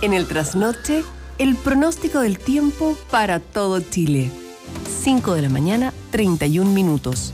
En el trasnoche, el pronóstico del tiempo para todo Chile. 5 de la mañana, 31 minutos.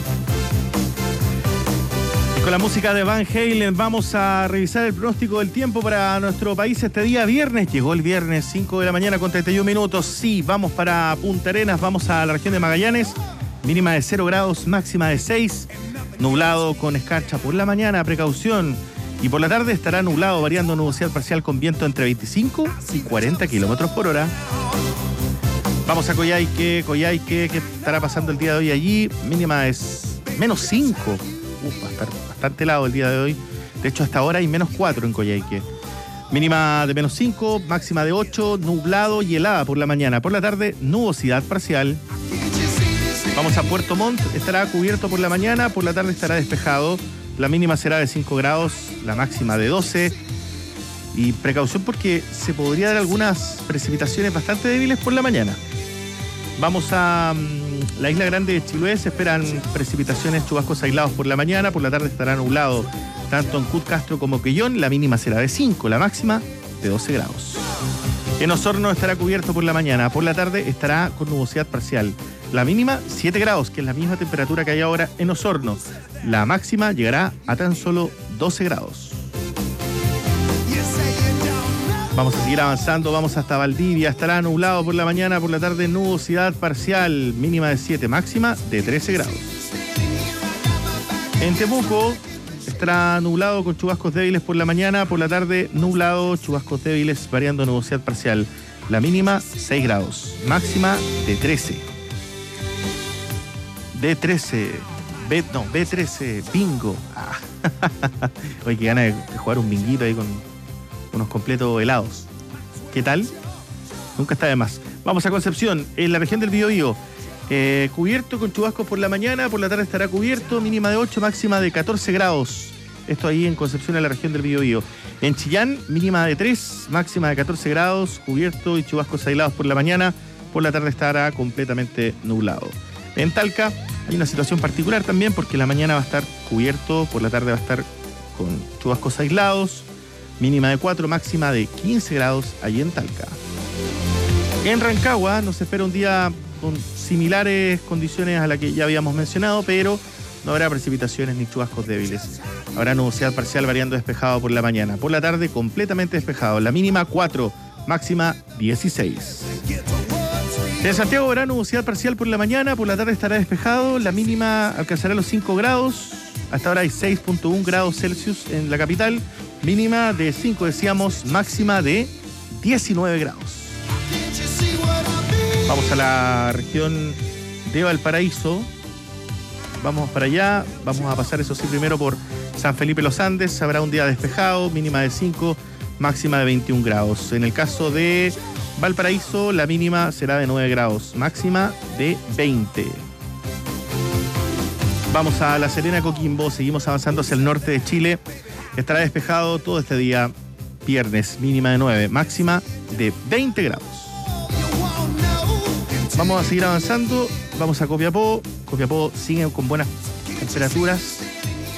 Con la música de Van Halen vamos a revisar el pronóstico del tiempo para nuestro país este día viernes. Llegó el viernes, 5 de la mañana con 31 minutos. Sí, vamos para Punta Arenas, vamos a la región de Magallanes. Mínima de 0 grados, máxima de 6. Nublado con escarcha por la mañana, precaución. Y por la tarde estará nublado, variando nubosidad parcial con viento entre 25 y 40 kilómetros por hora. Vamos a Coyhaique, ¿qué estará pasando el día de hoy allí? Mínima es menos 5. Va a estar bastante helado el día de hoy. De hecho, hasta ahora hay menos 4 en Coyhaique. Mínima de menos 5, máxima de 8, nublado y helada por la mañana. Por la tarde, nubosidad parcial. Vamos a Puerto Montt, estará cubierto por la mañana, por la tarde estará despejado. La mínima será de 5 grados, la máxima de 12. Y precaución porque se podría dar algunas precipitaciones bastante débiles por la mañana. Vamos a la Isla Grande de Chiloé, se esperan precipitaciones, chubascos aislados por la mañana, por la tarde estará nublado tanto en Cut Castro como Quellón, la mínima será de 5, la máxima de 12 grados. En Osorno estará cubierto por la mañana, por la tarde estará con nubosidad parcial. La mínima 7 grados, que es la misma temperatura que hay ahora en Osorno. La máxima llegará a tan solo 12 grados. Vamos a seguir avanzando, vamos hasta Valdivia, estará nublado por la mañana, por la tarde nubosidad parcial, mínima de 7, máxima de 13 grados. En Temuco estará nublado con chubascos débiles por la mañana, por la tarde nublado, chubascos débiles, variando nubosidad parcial. La mínima 6 grados, máxima de 13. B13, bingo. Oye, qué ganas de jugar un binguito ahí con unos completos helados. ¿Qué tal? Nunca está de más. Vamos a Concepción, en la región del Biobío. Cubierto con chubascos por la mañana, por la tarde estará cubierto, mínima de 8, máxima de 14 grados. Esto ahí en Concepción, en la región del Biobío. En Chillán, mínima de 3, máxima de 14 grados, cubierto y chubascos aislados por la mañana, por la tarde estará completamente nublado. En Talca hay una situación particular también porque la mañana va a estar cubierto, por la tarde va a estar con chubascos aislados, mínima de 4, máxima de 15 grados allí en Talca. En Rancagua nos espera un día con similares condiciones a las que ya habíamos mencionado, pero no habrá precipitaciones ni chubascos débiles. Habrá nubosidad parcial variando despejado por la mañana. Por la tarde completamente despejado. La mínima 4, máxima 16. En Santiago habrá nubosidad parcial por la mañana, por la tarde estará despejado, la mínima alcanzará los 5 grados, hasta ahora hay 6.1 grados Celsius en la capital, mínima de 5 decíamos, máxima de 19 grados. Vamos a la región de Valparaíso, vamos para allá, vamos a pasar eso sí primero por San Felipe Los Andes, habrá un día despejado, mínima de 5, máxima de 21 grados. En el caso de Valparaíso, la mínima será de 9 grados, máxima de 20. Vamos a La Serena, Coquimbo, seguimos avanzando hacia el norte de Chile. Estará despejado todo este día, viernes, mínima de 9, máxima de 20 grados. Vamos a seguir avanzando, vamos a Copiapó. Copiapó sigue con buenas temperaturas.